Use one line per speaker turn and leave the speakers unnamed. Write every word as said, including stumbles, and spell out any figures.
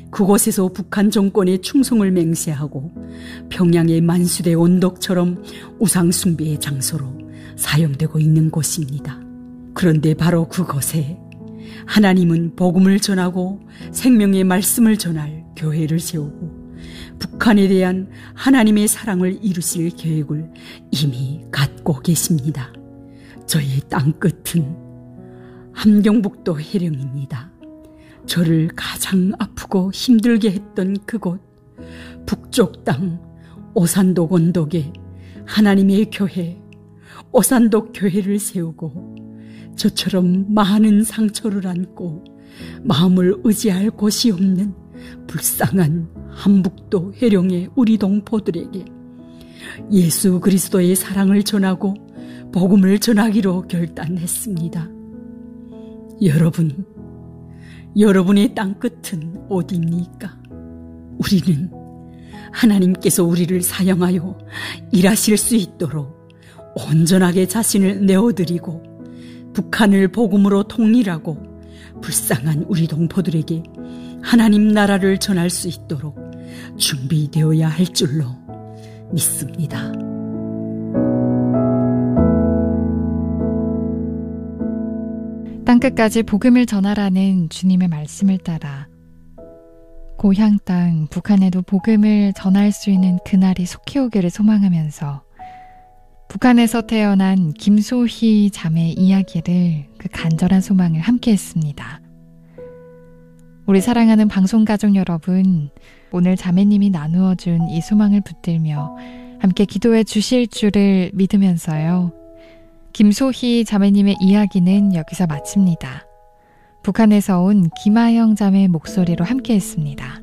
그곳에서 북한 정권의 충성을 맹세하고 평양의 만수대 언덕처럼 우상 숭배의 장소로 사용되고 있는 곳입니다. 그런데 바로 그곳에 하나님은 복음을 전하고 생명의 말씀을 전할 교회를 세우고 북한에 대한 하나님의 사랑을 이루실 계획을 이미 갖고 계십니다. 저의 땅끝은 함경북도 해령입니다. 저를 가장 아프고 힘들게 했던 그곳 북쪽 땅 오산독 언덕에 하나님의 교회 오산독 교회를 세우고 저처럼 많은 상처를 안고 마음을 의지할 곳이 없는 불쌍한 함북도 해령의 우리 동포들에게 예수 그리스도의 사랑을 전하고 복음을 전하기로 결단했습니다. 여러분, 여러분의 땅끝은 어디입니까? 우리는 하나님께서 우리를 사용하여 일하실 수 있도록 온전하게 자신을 내어드리고 북한을 복음으로 통일하고 불쌍한 우리 동포들에게 하나님 나라를 전할 수 있도록 준비되어야 할 줄로 믿습니다.
땅끝까지 복음을 전하라는 주님의 말씀을 따라 고향 땅 북한에도 복음을 전할 수 있는 그날이 속히 오기를 소망하면서 북한에서 태어난 김소희 자매의 이야기를 그 간절한 소망을 함께 했습니다. 우리 사랑하는 방송가족 여러분, 오늘 자매님이 나누어준 이 소망을 붙들며 함께 기도해 주실 줄을 믿으면서요. 김소희 자매님의 이야기는 여기서 마칩니다. 북한에서 온 김아영 자매의 목소리로 함께 했습니다.